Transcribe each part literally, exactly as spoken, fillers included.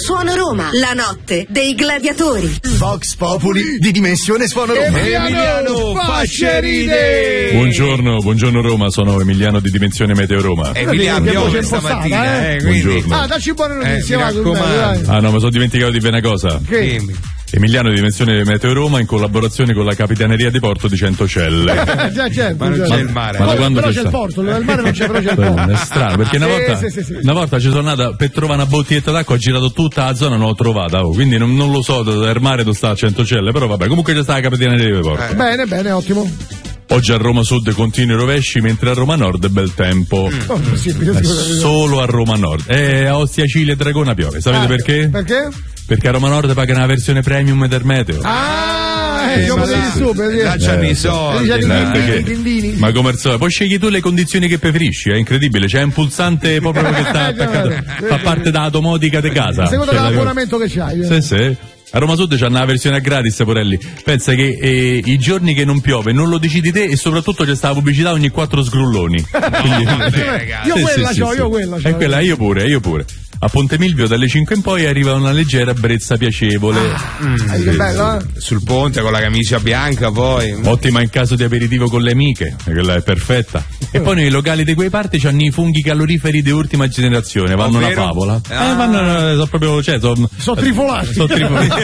Suono Roma, la notte dei gladiatori. Vox Populi di Dimensione Suono Roma. Emiliano Fasceride. Buongiorno, buongiorno Roma, sono Emiliano di Dimensione Meteo Roma. Emiliano piove stamattina, eh, quindi. Buongiorno. Ah, dacci buone notizie, Eh, mi va, raccomando. Ah no, mi sono dimenticato di dire una cosa. Che? Dimmi. Emiliano di Dimensione Meteo Roma in collaborazione con la Capitaneria di Porto di Centocelle. Eh, già, certo, Ma non certo. c'è il mare. Ma da Poi- quando però c'è c'è il sta? porto, il mare non c'è, però c'è il È porto. strano, perché una Sì, volta, sì, sì, sì. una volta ci sono andata per trovare una bottiglietta d'acqua, ho girato tutta la zona, non l'ho trovata, oh, quindi non, non lo so dal mare dove sta a Centocelle, però vabbè, comunque c'è sta la Capitaneria di Porto. Bene, bene, ottimo. Oggi a Roma Sud continui i rovesci, mentre a Roma Nord è bel tempo. Oh, possibile, Eh, scusa. Solo a Roma Nord. E a Ostia Cile e Dragona piove. Sapete Ah, perché? Perché? Perché a Roma Nord pagano una versione premium del meteo. Ah, Eh, eh, siamo ma degli là, stupidi. lasciami Eh, i sì. soldi. Eh, Eh, dai. perché- i tendini. Ma come al solito, poi scegli tu le condizioni che preferisci, è incredibile, c'è un pulsante proprio che sta attaccato, fa parte della domotica di casa. Secondo C'è la- l'abbonamento che c'hai. Sì, eh. sì. A Roma Sud c'hanno la versione a gratis, Porelli. Pensa che eh, i giorni che non piove non lo decidi te e soprattutto c'è sta la pubblicità ogni quattro sgrulloni. Quindi- ragazzi. Io Sì, quella sì, c'ho, sì, io sì. quella c'ho. E quella io pure, io pure. A Ponte Milvio dalle cinque in poi arriva una leggera brezza piacevole. Ah, che bello, eh? Sul ponte con la camicia bianca, poi. Ottima in caso di aperitivo con le amiche, e quella è perfetta. E poi nei locali di quei parti c'hanno i funghi caloriferi di ultima generazione, vanno una Ovvero? favola. Ah. Eh, vanno, sono proprio, cioè, sono, Sono trifolati. sono trifolati.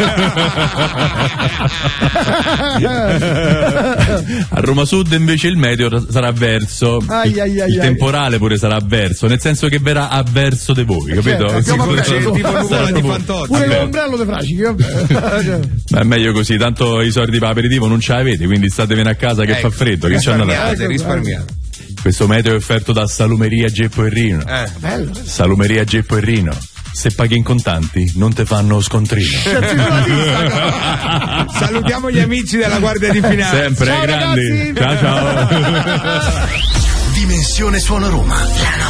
A Roma Sud invece il meteo sarà avverso. Ai, ai, ai, il ai. temporale pure sarà avverso, nel senso che verrà avverso di voi, capito? Certo, abbiamo Sicuro- avverso. Sì, tipo nuvola sarà di proprio- Fantozzi. Pure Vabbè. l'ombrello di Fracichi, vabbè. Ma è meglio così, tanto i soldi per aperitivo non ce l'avete, quindi statevene a casa che Ecco, fa freddo, che c'hanno da risparmiate, risparmiate. Questo meteo è offerto da Salumeria Geppo e Rino. Eh. Bello. Salumeria Geppo e Rino. Se paghi in contanti, non te fanno scontrino. Salutiamo gli amici della Guardia di Finanza. Sempre, Ciao, eh, grandi. ragazzi. Ciao, ciao. Dimensione Suono Roma. La